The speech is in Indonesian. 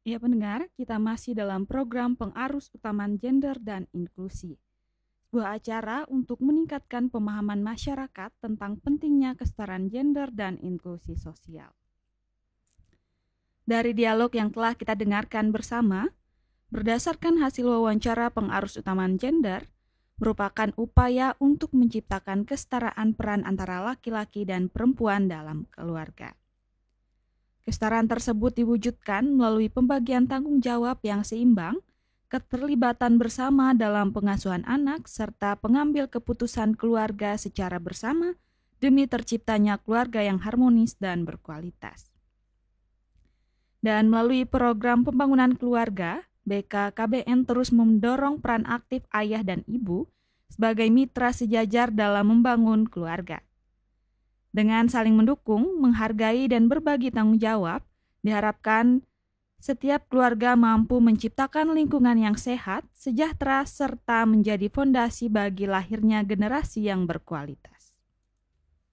Ya pendengar, kita masih dalam program pengarus utaman gender dan inklusi. Sebuah acara untuk meningkatkan pemahaman masyarakat tentang pentingnya kesetaraan gender dan inklusi sosial. Dari dialog yang telah kita dengarkan bersama, berdasarkan hasil wawancara pengarus utaman gender, merupakan upaya untuk menciptakan kesetaraan peran antara laki-laki dan perempuan dalam keluarga. Kesetaraan tersebut diwujudkan melalui pembagian tanggung jawab yang seimbang, keterlibatan bersama dalam pengasuhan anak, serta pengambil keputusan keluarga secara bersama demi terciptanya keluarga yang harmonis dan berkualitas. Dan melalui program pembangunan keluarga, BKKBN terus mendorong peran aktif ayah dan ibu sebagai mitra sejajar dalam membangun keluarga. Dengan saling mendukung, menghargai, dan berbagi tanggung jawab, diharapkan setiap keluarga mampu menciptakan lingkungan yang sehat, sejahtera, serta menjadi fondasi bagi lahirnya generasi yang berkualitas.